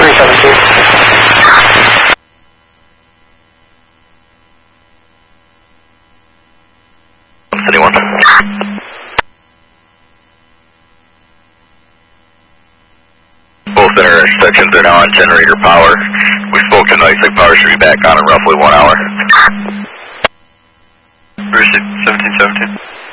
317. Anyone? Both intersections are now on generator power. We spoke to Nice Lake Power, should be back on in roughly 1 hour. 1717.